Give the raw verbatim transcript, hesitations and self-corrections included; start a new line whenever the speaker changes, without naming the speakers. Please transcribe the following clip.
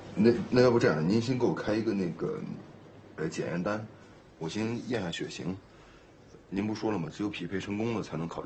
那那要不这样，您先给我开一个那个，呃，检验单，我先验下血型。您不说了吗？只有匹配成功的才能考。